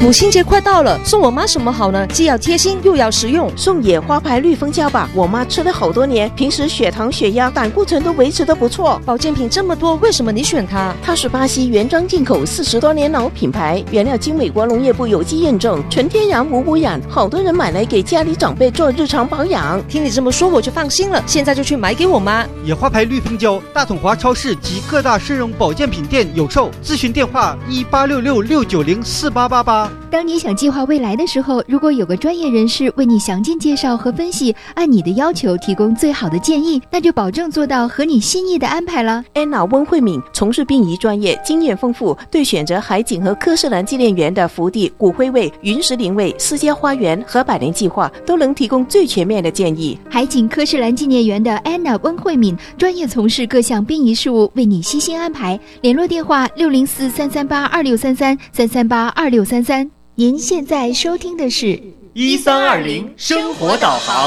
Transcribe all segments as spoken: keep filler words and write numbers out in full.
母亲节快到了，送我妈什么好呢？既要贴心又要实用。 送野花牌绿蜂胶吧，我妈吃了好多年，平时血糖、血压、胆固醇都维持得不错。 保健品这么多，为什么你选它？ 它是巴西原装进口，四十多年老品牌，原料经美国农业部有机验证，纯天然无污染，好多人买来给家里长辈做日常保养。 听你这么说我就放心了，现在就去买给我妈。 野花牌绿蜂胶，大统华超市及各大市容保健品店有售，咨询电话一八六六六九零四八八八。 当你想计划未来的时候，如果有个专业人士为你详尽介绍和分析，按你的要求提供最好的建议，那就保证做到合你心意的安排了。 安娜温慧敏从事殡仪专业，经验丰富，对选择海景和科士兰纪念园的福地、骨灰位、云石灵位、私家花园和百年计划都能提供最全面的建议。 海景科士兰纪念园的安娜温慧敏专业从事各项殡仪事务，为你悉心安排。联络电话六零四三三八二六三三三三八二六三三。您现在收听的是一三二零生活导航。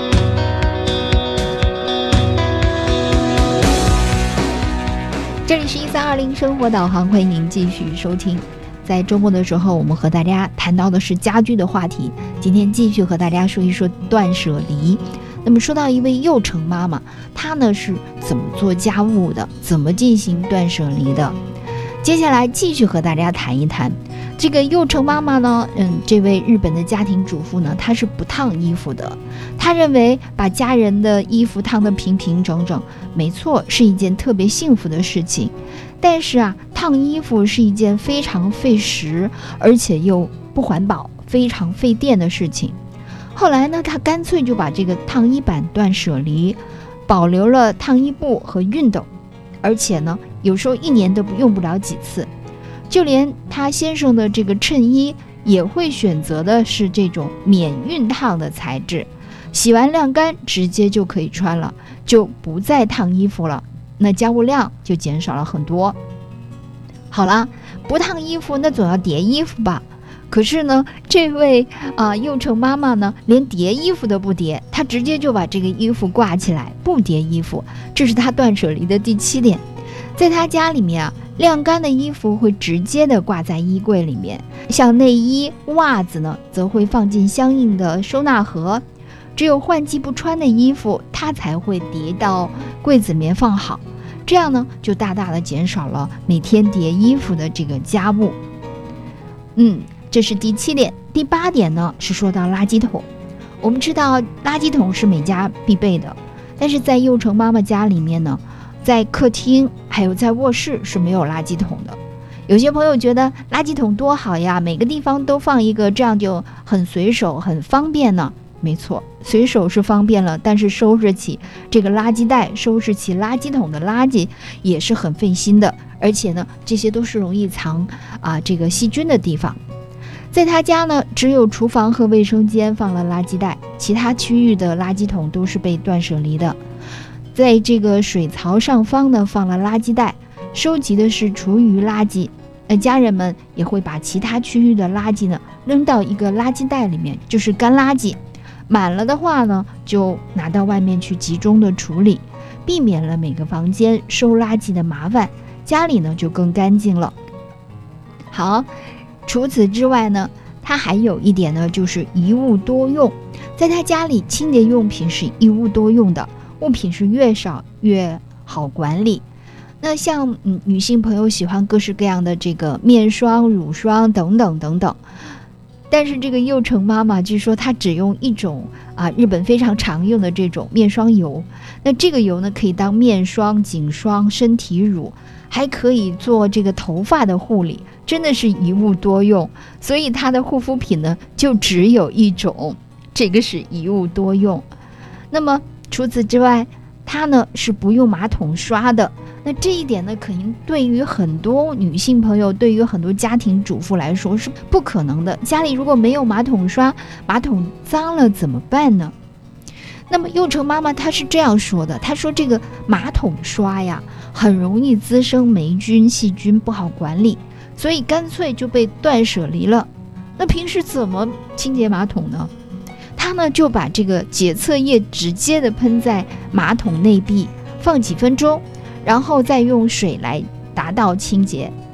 这里是一三二零生活导航，欢迎您继续收听。在周末的时候，我们和大家谈到的是家居的话题，今天继续和大家说一说断舍离。那么说到一位幼成妈妈，她呢是怎么做家务的，怎么进行断舍离的？接下来继续和大家谈一谈这个幼成妈妈呢，嗯，这位日本的家庭主妇呢，她是不烫衣服的。她认为把家人的衣服烫得平平整整，没错，是一件特别幸福的事情。但是啊，烫衣服是一件非常费时，而且又不环保、非常费电的事情。后来呢，她干脆就把这个烫衣板断舍离，保留了烫衣布和熨斗，而且呢，有时候一年都用不了几次。就连他先生的这个衬衣也会选择的是这种免熨烫的材质，洗完晾干直接就可以穿了，就不再烫衣服了，那家务量就减少了很多。好了，不烫衣服那总要叠衣服吧，可是呢，这位啊、呃、幼成妈妈呢，连叠衣服都不叠，她直接就把这个衣服挂起来，不叠衣服，这是她断舍离的第七点。在她家里面啊，晾干的衣服会直接的挂在衣柜里面，像内衣、袜子呢，则会放进相应的收纳盒。只有换季不穿的衣服，它才会叠到柜子里面放好。这样呢，就大大的减少了每天叠衣服的这个家务。嗯，这是第七点。第八点呢，是说到垃圾桶。我们知道垃圾桶是每家必备的，但是在幼成妈妈家里面呢，在客厅还有在卧室是没有垃圾桶的。有些朋友觉得垃圾桶多好呀，每个地方都放一个，这样就很随手很方便呢。没错，随手是方便了，但是收拾起这个垃圾袋，收拾起垃圾桶的垃圾也是很费心的，而且呢，这些都是容易藏啊这个细菌的地方。在他家呢，只有厨房和卫生间放了垃圾袋，其他区域的垃圾桶都是被断舍离的。在这个水槽上方呢，放了垃圾袋，收集的是厨余垃圾。那家人们也会把其他区域的垃圾呢扔到一个垃圾袋里面，就是干垃圾。满了的话呢，就拿到外面去集中的处理，避免了每个房间收垃圾的麻烦，家里呢就更干净了。好，除此之外呢，他还有一点呢，就是一物多用。在他家里，清洁用品是一物多用的，物品是越少越好管理。那像嗯，女性朋友喜欢各式各样的这个面霜、乳霜等等等等，但是这个幼成妈妈据说她只用一种啊，日本非常常用的这种面霜油。那这个油呢，可以当面霜、颈霜、身体乳，还可以做这个头发的护理，真的是一物多用。所以她的护肤品呢，就只有一种，这个是一物多用。那么除此之外，她呢是不用马桶刷的。那这一点呢，肯定对于很多女性朋友，对于很多家庭主妇来说是不可能的。家里如果没有马桶刷，马桶脏了怎么办呢？那么幼成妈妈她是这样说的，她说这个马桶刷呀，很容易滋生霉菌、细菌，不好管理，所以干脆就被断舍离了。那平时怎么清洁马桶呢？她呢就把这个洁厕液直接的喷在马桶内壁，放几分钟，然后再用水来达到清洁。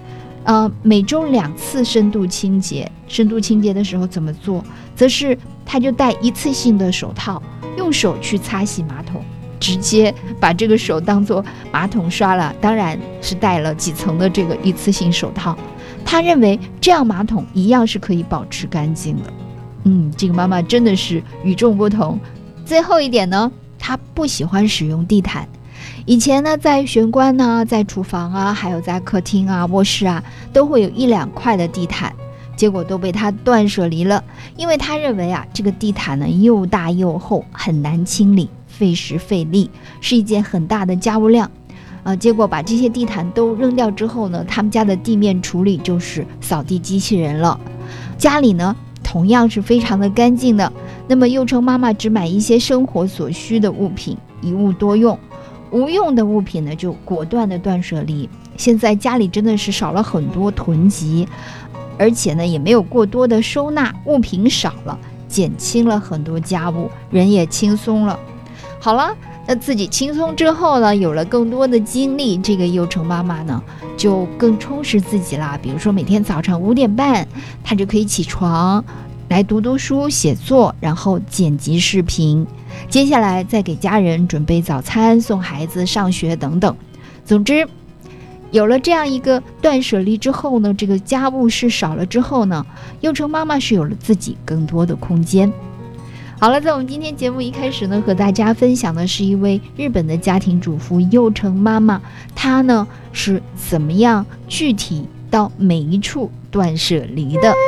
呃，每周两次深度清洁。深度清洁的时候怎么做？则是他就戴一次性的手套，用手去擦洗马桶，直接把这个手当作马桶刷了，当然是戴了几层的这个一次性手套。他认为这样马桶一样是可以保持干净的。嗯，这个妈妈真的是与众不同。最后一点呢，她不喜欢使用地毯。以前呢，在玄关呢，在厨房啊，还有在客厅啊、卧室啊，都会有一两块的地毯，结果都被他断舍离了，因为他认为啊，这个地毯呢又大又厚，很难清理，费时费力，是一件很大的家务量。呃，结果把这些地毯都扔掉之后呢，他们家的地面处理就是扫地机器人了。家里呢，同样是非常的干净的。那么幼成妈妈只买一些生活所需的物品，一物多用。无用的物品呢，就果断的断舍离。现在家里真的是少了很多囤积，而且呢，也没有过多的收纳，物品少了，减轻了很多家务，人也轻松了。好了，那自己轻松之后呢，有了更多的精力，这个幼成妈妈呢，就更充实自己啦。比如说每天早上五点半，她就可以起床，来读读书、写作，然后剪辑视频。接下来再给家人准备早餐，送孩子上学等等。总之，有了这样一个断舍离之后呢，这个家务事少了之后呢，幼成妈妈是有了自己更多的空间。好了，在我们今天节目一开始呢，和大家分享的是一位日本的家庭主妇幼成妈妈，她呢是怎么样具体到每一处断舍离的。